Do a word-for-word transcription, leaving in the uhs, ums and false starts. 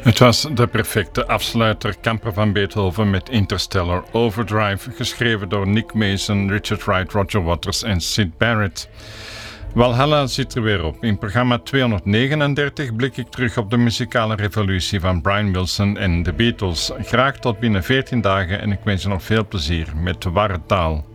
Het was de perfecte afsluiter, Camper van Beethoven met Interstellar Overdrive, geschreven door Nick Mason, Richard Wright, Roger Waters en Syd Barrett. Valhalla zit er weer op. In programma tweehonderdnegenendertig blik ik terug op de muzikale revolutie van Brian Wilson en de Beatles. Graag tot binnen veertien dagen en ik wens je nog veel plezier met de Warre Taal.